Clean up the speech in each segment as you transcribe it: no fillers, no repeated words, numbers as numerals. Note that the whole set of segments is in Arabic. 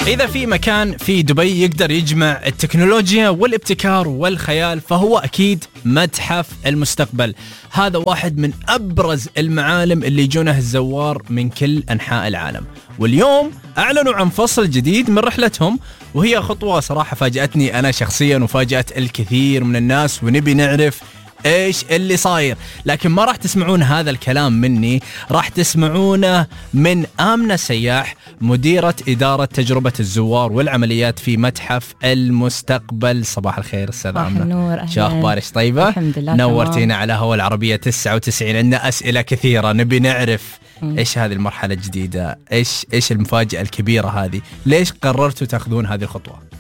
إذا في مكان في دبي يقدر يجمع التكنولوجيا والابتكار والخيال فهو أكيد متحف المستقبل. هذا واحد من أبرز المعالم اللي يجونه الزوار من كل أنحاء العالم، واليوم أعلنوا عن فصل جديد من رحلتهم، وهي خطوة صراحة فاجأتني أنا شخصيا وفاجأت الكثير من الناس، ونبي نعرف ايش اللي صاير. لكن ما راح تسمعون هذا الكلام مني، راح تسمعونه من آمنة سياح، مديرة إدارة تجربة الزوار والعمليات في متحف المستقبل. صباح الخير استاذ آمنة، شو اخبارك؟ طيبة؟ الحمد لله. نورتينا على هوا العربية 99. عندنا أسئلة كثيرة، نبي نعرف ايش هذه المرحلة الجديدة، ايش المفاجأة الكبيرة هذه، ليش قررتوا تاخذون هذه الخطوة؟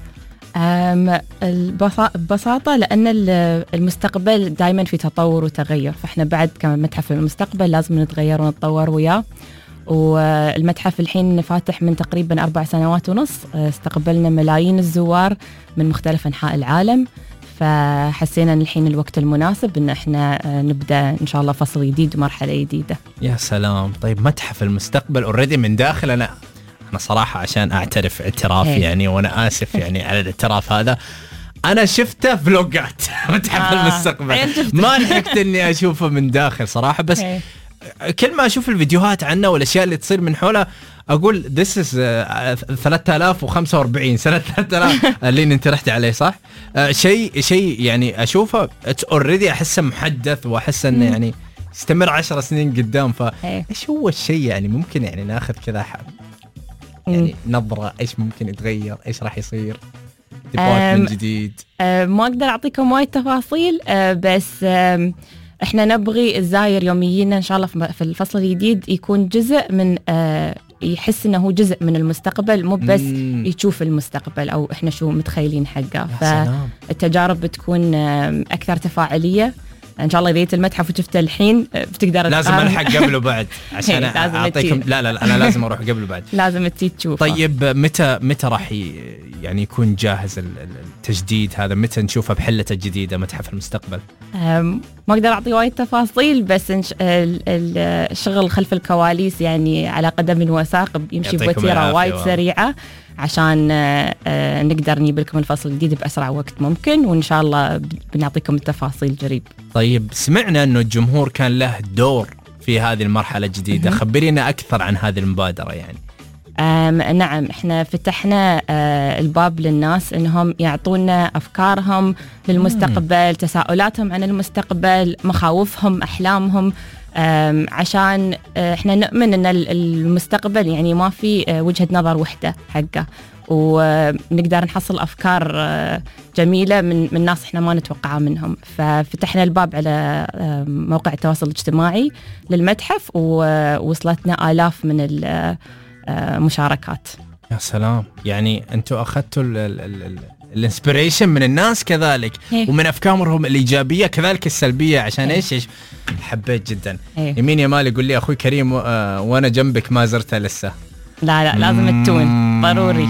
ببساطة لأن المستقبل دائما في تطور وتغير، فإحنا بعد كمتحف المستقبل لازم نتغير ونتطور وياه. والمتحف الحين فاتح من تقريبا 4 سنوات ونص، استقبلنا ملايين الزوار من مختلف أنحاء العالم، فحسينا أن الحين الوقت المناسب أن إحنا نبدأ إن شاء الله فصل جديد ومرحلة جديدة. يا سلام. طيب متحف المستقبل اوريدي من داخل، أنا صراحة عشان أعترف اعتراف يعني، وأنا آسف يعني على الاعتراف هذا، أنا شفته فلوجات متحف المستقبل، ما لحقت إني أشوفه من داخل صراحة، بس كل ما أشوف الفيديوهات عنه والأشياء اللي تصير من حوله أقول this is 3045 سنة 3000 اللي أنت رحت عليه صح؟ شيء يعني أشوفه already أحسه محدث، وأحس إنه يعني يستمر 10 سنين قدام. فإيش هو الشيء يعني ممكن يعني ناخذ كذا يعني نظرة إيش ممكن يتغير، إيش راح يصير ديبارتمنت جديد؟ ما أقدر أعطيكم وايد تفاصيل، بس إحنا نبغي الزاير يوميا إن شاء الله في الفصل الجديد يكون جزء من يحس إنه هو جزء من المستقبل، مو بس يشوف المستقبل أو إحنا شو متخيلين حقه. فالتجارب بتكون أكثر تفاعلية ان شاء الله. اذا جيت المتحف وشفته الحين بتقدر لازم الحق قبل وبعد عشان اعطيكم. لا انا لازم اروح قبل وبعد. لازم تشوف. طيب متى راح يعني يكون جاهز التجديد هذا؟ متى نشوفه بحلته الجديده متحف المستقبل؟ ما اقدر اعطي وايد تفاصيل، بس الشغل خلف الكواليس يعني على قدم وساق، يمشي بوتيره وايد سريعه عشان نقدر نجيب لكم الفصل الجديد بأسرع وقت ممكن، وإن شاء الله بنعطيكم التفاصيل قريب. طيب سمعنا أنه الجمهور كان له دور في هذه المرحلة الجديدة، خبرينا أكثر عن هذه المبادرة يعني. نعم، إحنا فتحنا الباب للناس إنهم يعطونا أفكارهم للمستقبل، تساؤلاتهم عن المستقبل، مخاوفهم، أحلامهم، عشان احنا نؤمن ان المستقبل يعني ما في وجهة نظر وحدة حقه، ونقدر نحصل افكار جميلة من ناس احنا ما نتوقعها منهم. ففتحنا الباب على موقع التواصل الاجتماعي للمتحف، ووصلتنا آلاف من المشاركات. يا سلام، يعني انتوا اخذتوا الانسبيريشن من الناس كذلك، ومن افكارهم الايجابيه كذلك السلبيه، عشان ايش حبيت جدا. يمين يا مال يقول لي اخوي كريم وانا جنبك ما زرته لسه. لا لازم تتون ضروري.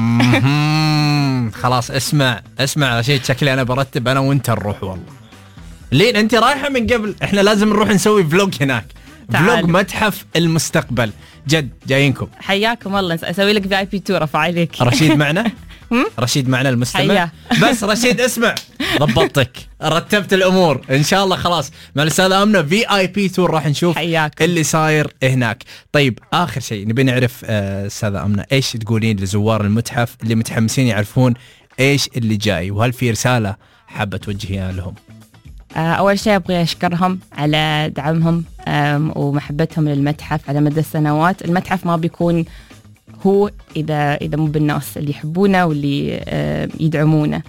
خلاص اسمع رشيد، شكلي انا برتب انا وانت نروح. والله لين انت رايحه من قبل، احنا لازم نروح نسوي فلوج هناك، فلوج متحف المستقبل. جد جايينكم. حياكم الله، اسوي لك VIP تور ارفع عليك. رشيد معنا؟ رشيد معنا المستمع. بس رشيد اسمع، ضبطتك، رتبت الامور ان شاء الله. خلاص مع الاستاذ آمنة VIP تور راح نشوف حياكم اللي صاير هناك. طيب اخر شيء نبي نعرف استاذ آمنة، ايش تقولين لزوار المتحف اللي متحمسين يعرفون ايش اللي جاي، وهل في رسالة حابة توجهيها لهم؟ أول شيء أبغى أشكرهم على دعمهم ومحبتهم للمتحف على مدى السنوات. المتحف ما بيكون هو إذا مو بالناس اللي يحبونه واللي يدعمونه.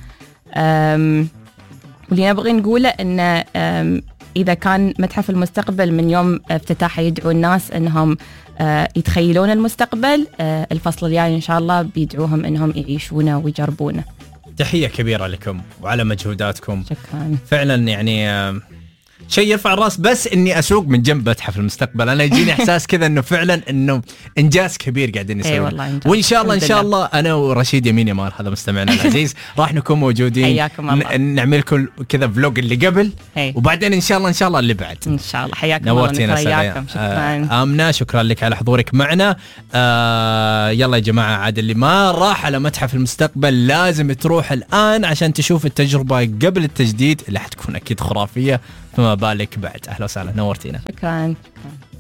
واللي نبغي نقوله إن إذا كان متحف المستقبل من يوم افتتاحه يدعو الناس إنهم يتخيلون المستقبل، الفصل الجاي إن شاء الله بيدعوهم إنهم يعيشونه ويجربونه. تحية كبيرة لكم وعلى مجهوداتكم. شكرا. فعلا يعني شيء يرفع الراس. بس اني اسوق من جنب متحف المستقبل انا يجيني احساس كذا انه فعلا انه انجاز كبير قاعدين نسويه. وان شاء الله ان شاء الله انا ورشيد يمين يمار هذا مستمعنا العزيز راح نكون موجودين نعمل لكم كذا فلوج اللي قبل وبعدين ان شاء الله اللي بعد ان شاء الله. حياكم نورتينا الله. شكرا آمنة، شكرا لك على حضورك معنا. يلا يا جماعه عاد اللي ما راح على متحف المستقبل لازم تروح الان عشان تشوف التجربه قبل التجديد اللي حتكون اكيد خرافيه، فما بالك بعد. اهلا وسهلا، نورتينا. شكرا.